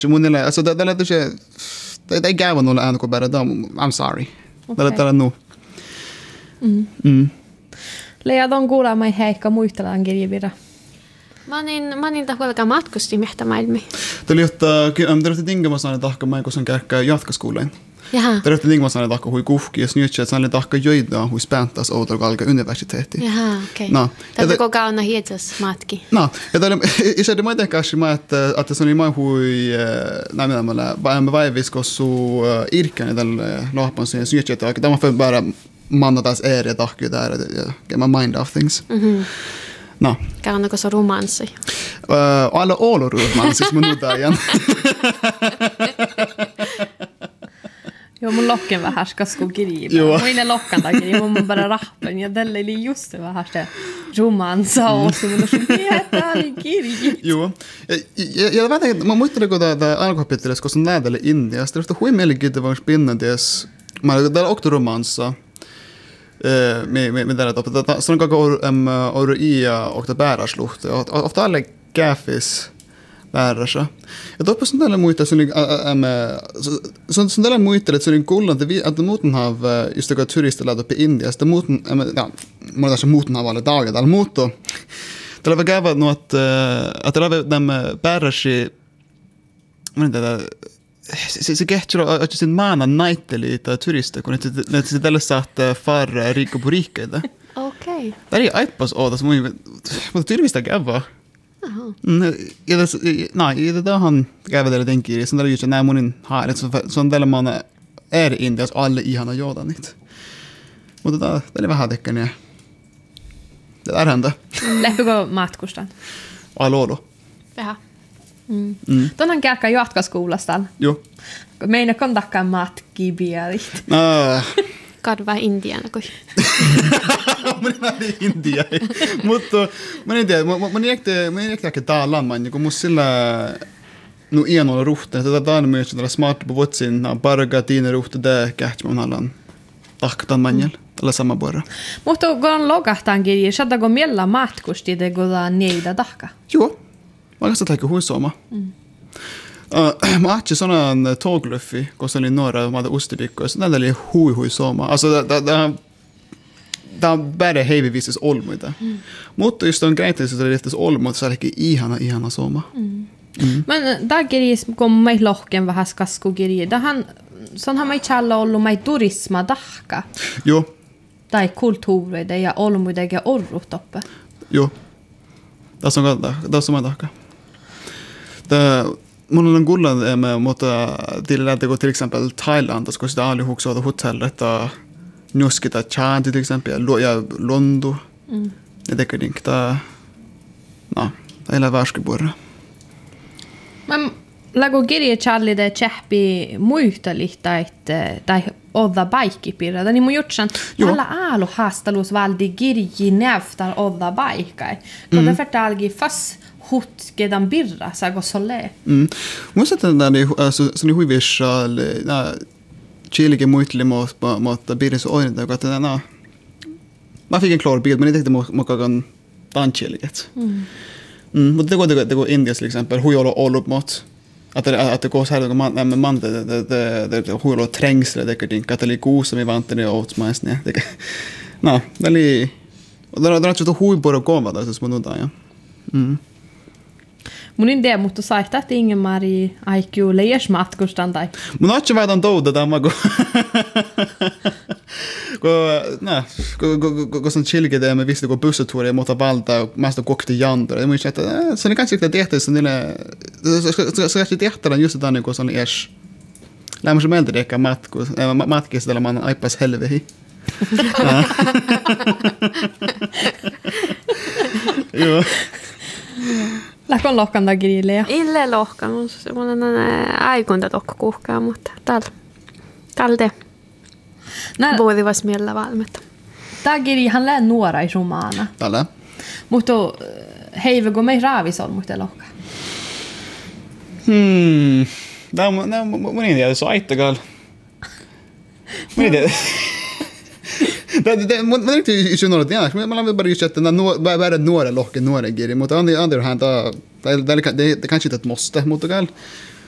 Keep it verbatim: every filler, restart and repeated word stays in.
Monille, alltså det, det lät inte... Det, det gav någon än bara då. I'm sorry. Okay. Det lät det nu. Mm. Mm. Leija don kuulla mai heikka muistellaan kirjavira. Mä onin, mä onin tahkolka matkusti mehtä maailmi. Det lät om det lät dinga man sa tahka mai kun kärkkä jatkoskolan. Jaha. Det lät dinga man sa tahka hui kuhki ja snytchet san tahka joida hui späntas outo kalka universiteetti. Jaha, okei. No. Tätä koko ajan hietsas matki. No, ja det är så det måste kanske med att att det som i mig hui nej men man bara med vaivis kosu irkan i den lopan sen snytchet och de får bara mannatas är det tahka där get my mind off things. Mhm. No. Kannako se romanssi? Uh, alla oloruumansissa mun nyt ajan. Joo, mun lokken vähän kasku kirjaa. Mun ei lokkan takia, mun bara rappen. Ja tälle oli just det vähän sitä romansa och så mun on tietää niin kirja. Joo. Ja, ja, ja vet inte, man muistelen kun tämä alkukapitteles, koska nähdään Indiassa. Det är hui mielenkiintoinen spinnande. Man där också romansa. Eh med med med det att sån gång um Auria och det bärasluht och ofta alla gaffis bärasa. Jag då på sån där muita sån um sån sån där muita det sån kullan det att moten har just det turister ladda på Indias det moten ja man där så moten har alla dagar där moto. Det var gavat något att det var de bärasi men det se se kehtyro att sin mana naitteli ta turister kun ne se tällä saat far rikko purikkeita. Okei. Väri aippas ootas mun mutta tyrvistä kävä. Aha. Ja det nej, det där han gav det den kiri sen där ju när munin har det så sån där man är Indias alla i hana jordan nitt. Mutta det det var hadekkan ja. Det där hände. Läppikö matkustan? Alolo. Jaha. Mm. Mm. Tuonhan kärkkä jatkoskoulasta. Joo. Meina kontakkaan matkibialit. Ah. Kadva Indiana kui. Minä olin India. Mutta mä en tiedä, mä en mä en ehkä taalan man, kun musta sillä nu ienolla ruhte, tätä on myös tällä smart på votsin, barga tiina ruhte det käht man hallan. Tahtan manjel, tällä sama borra. Mutta kun logahtaan kirja, saatako miellä matkusti te kun neida tahka? Joo. Mä kanssa tällä huisoma. Mm. Uh, mä ahtsin sonan tågluffi, koska oli några mä hade ostepikkoja, så den oli hui hui soma. Alltså det det det on bara heivivisis olmuita. Mm. Mutta just on greitä, så det riktigt olmut så är det ihana ihana soma. Mm. Mm. Men där kirjis kom mig lohken vähän kasku kirja. Tähän son har mig challa ollut mig turisma dahka. Joo. Tai kulttuureita ja olmuita ja orrutoppe. Joo. Tässä on tässä on dahka. Det mun on kuullut med mutta till att gå till exempel Thailand så ska det aldrig huxa det hotellet och nuskita chan till exempel ja Londo. Mm. Det det kan inte. No, det är värskebor. Men lago kirje Charlie de chappi muista lihta että tai odda baikipirra. Niin mun jutsan alla alu hastalus valdi kirji näftar odda baikai. Kun det förtalgi fast hutkedan birra så går så lä. Mm. Måste den där alltså så ni hur vi ska na chillige muitli mot mot birra så oj det att den man fick en klar bild men det tänkte man kan tanchilligt. Mm. Mm, men det går det går Indias till exempel hur jag all upp mot att det att det går så här man men man det det det det hur det trängsel det kan inte att det är god som vi vantade åt smäs nej. Det no, det är och då då så hur bara komma där så små då ja. Mm. Mun idea mutta saita että ingen mari I Q lees matkustan tai. Mun atsi väitän touda tämä go. Go nä, go go go sån chillige där med visst gå bussetur i mot valta och mest gå till Jander. Det måste att så ni kanske inte det så ni så så ska det där just där något sån är. Lär mig med det kan mat matkis där man ipas helvete. Jo. Läkon lohkan da grilleja. Ille lohkan, mun on aikunta tokko kuhkaa, mutta tal tal det. Nä Både var smälla valmet. Da giri han lä nuora i romana. Tällä. Mutta heive go mei raavisol mutta lohka. Hmm. Da mun mun idea så aittagal. Mun idea. Det det man man inte ju något det men man vill bara ju sätta några bara några lock några grejer mot andra andra hand det det det kanske inte ett måste mot gal